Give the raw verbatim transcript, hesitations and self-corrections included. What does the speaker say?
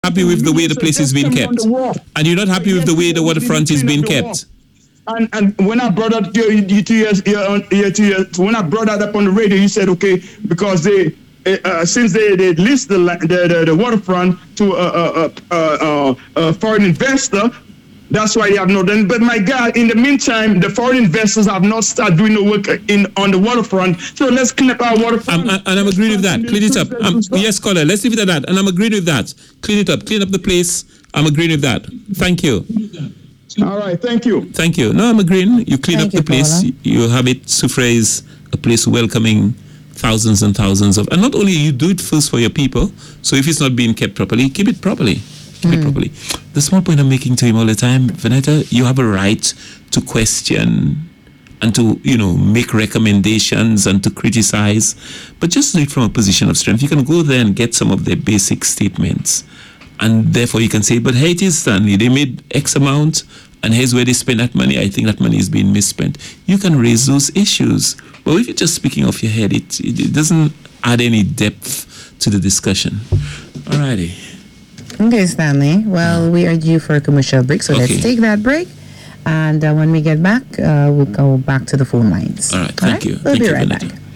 happy with the way the place is being kept, and you're not happy with the way the waterfront is being kept. And and when I brought up to you two years, year two years, when I brought that up on the radio, you said okay because they uh, since they they leased the the the, the waterfront to a a, a, a a foreign investor. That's why you have not done. But my God, in the meantime, the foreign investors have not started doing the work in on the waterfront. So let's clean up our waterfront. I'm, and I'm agreeing with that. Clean it up. Um, yes, caller. Let's leave it at that. And I'm agreeing with that. Clean it up. Clean up the place. I'm agreeing with that. Thank you. All right. Thank you. Thank you. No, I'm agreeing. You clean Thank up the you, place. Paula. You have it. Soufriere is a place welcoming thousands and thousands of. And not only you do it first for your people. So if it's not being kept properly, keep it properly. Keep it properly. The small point I'm making to him all the time, Vanetta, you have a right to question and to, you know, make recommendations and to criticize, but just do it from a position of strength. You can go there and get some of their basic statements, and therefore you can say, but hey, it is Stanley, they made X amount, and here's where they spend that money. I think that money is being misspent. You can raise those issues. But if you're just speaking off your head, it, it, it doesn't add any depth to the discussion. All righty. Okay, Stanley. Well, we are due for a commercial break, so Okay. let's take that break. And uh, when we get back, uh, we'll go back to the phone lines. All right, thank you. We'll Thank be you, right Vanetta. back.